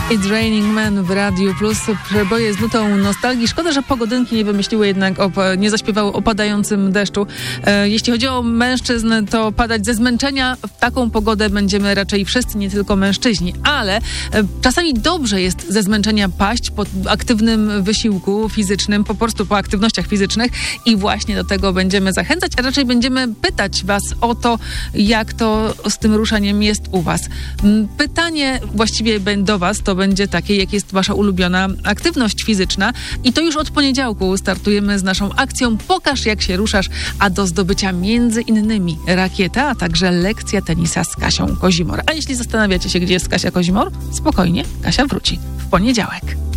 It's Raining Men w Radiu Plus, przeboje z nutą nostalgii. Szkoda, że pogodynki nie wymyśliły jednak, nie zaśpiewały o padającym deszczu. Jeśli chodzi o mężczyzn, to padać ze zmęczenia w taką pogodę będziemy raczej wszyscy, nie tylko mężczyźni. Ale czasami dobrze jest ze zmęczenia paść po aktywnym wysiłku fizycznym, po prostu po aktywnościach fizycznych i właśnie do tego będziemy zachęcać, a raczej będziemy pytać was o to, jak to z tym ruszaniem jest u was. Pytanie właściwie do was to będzie takie, jak jest wasza ulubiona aktywność fizyczna i to już od poniedziałku startujemy z naszą akcją Pokaż, jak się ruszasz, a do zdobycia między innymi rakieta, a także lekcja tenisa z Kasią Kozimor. A jeśli zastanawiacie się, gdzie jest Kasia Kozimor, spokojnie, Kasia wróci w poniedziałek.